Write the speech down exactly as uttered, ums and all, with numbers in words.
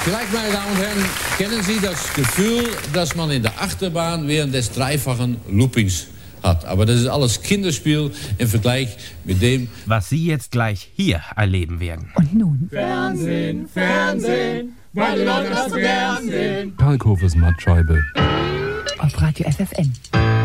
Vielleicht, meine Damen und Herren, kennen Sie das Gefühl, dass man in der Achterbahn während des dreifachen Loopings hat. Aber das ist alles Kinderspiel im Vergleich mit dem, was Sie jetzt gleich hier erleben werden. Und nun? Fernsehen, Fernsehen, weil die Leute das so gern sehen. Kalkhofes Mattscheibe. Auf Radio F F N.